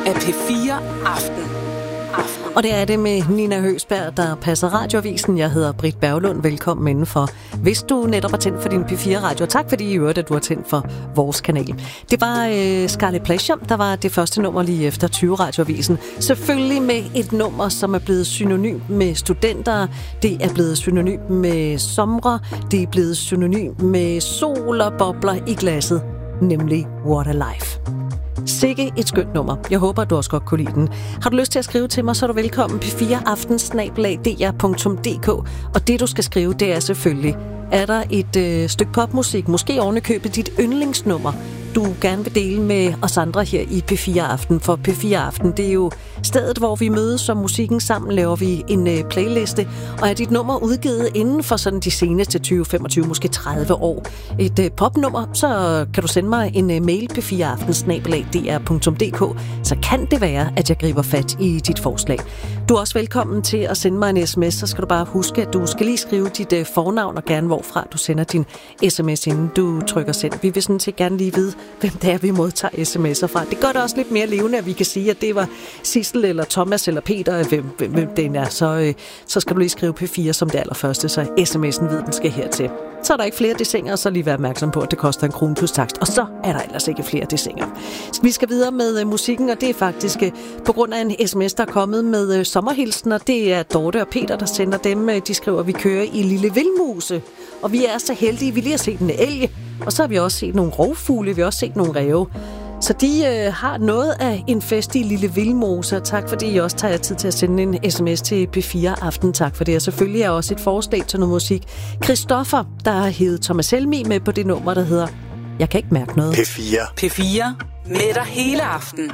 af P4 Aften. Og det er det med Nina Høgsberg, der passer radioavisen. Jeg hedder Britt Berglund. Velkommen indenfor. Hvis du netop har tændt for din P4-radio, tak fordi I hørte, at du har tændt for vores kanal. Det var Scarlet Pleasure, der var det første nummer lige efter 20-radioavisen. Selvfølgelig med et nummer, som er blevet synonym med studenter. Det er blevet synonym med somre. Det er blevet synonym med sol og bobler i glasset. Nemlig What a Life. Sikke et skønt nummer. Jeg håber, at du også godt kunne lide den. Har du lyst til at skrive til mig, så er du velkommen p4aften@dr.dk. Og det, du skal skrive, det er selvfølgelig, er der et stykke popmusik, måske ovenikøbet dit yndlingsnummer, du gerne vil dele med os andre her i P4 Aften. For P4 Aften, det er jo stedet, hvor vi mødes som musikken sammen, laver vi en playliste. Og er dit nummer udgivet inden for sådan de seneste 20, 25, måske 30 år, et popnummer, så kan du sende mig en mail p4aften@dr.dk. Så kan det være, at jeg griber fat i dit forslag. Du er også velkommen til at sende mig en sms, så skal du bare huske, at du skal lige skrive dit fornavn og gerne hvorfra du sender din sms, inden du trykker send. Vi vil sådan set gerne lige vide, hvem det er, vi modtager sms'er fra. Det gør det også lidt mere levende, at vi kan sige, at det var Sissel eller Thomas eller Peter, hvem den er. Så skal du lige skrive P4 som det allerførste, så sms'en ved, den skal hertil. Så er der ikke flere desinger, så lige vær opmærksom på, at det koster 1 krone plus takst. Og så er der ellers ikke flere desinger. Vi skal videre med musikken, og det er faktisk på grund af en sms, der er kommet med sommerhilsener. Det er Dorte og Peter, der sender dem. De skriver, at vi kører i Lille Vildmose. Og vi er så heldige, vi lige har set en elg. Og så har vi også set nogle rovfugle, vi har også set nogle ræve. Så de har noget af en fest i Lille Vildmose. Tak fordi I også tager jer tid til at sende en sms til P4 Aften. Tak for det. Og selvfølgelig er også et forslag til noget musik. Christoffer, der har heddet Thomas Helmi med på det nummer, der hedder Jeg kan ikke mærke noget. P4 med dig hele aften.